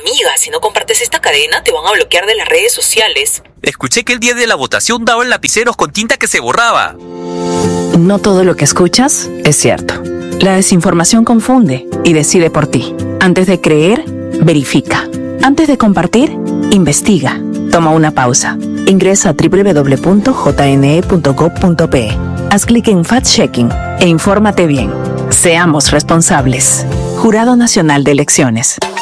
Amiga, si no compartes esta cadena, te van a bloquear de las redes sociales. Escuché que el día de la votación daban lapiceros con tinta que se borraba. No todo lo que escuchas es cierto. La desinformación confunde y decide por ti. Antes de creer, verifica. Antes de compartir, investiga. Toma una pausa. Ingresa a www.jne.gov.pe. Haz clic en Fact-Checking e infórmate bien. Seamos responsables. Jurado Nacional de Elecciones.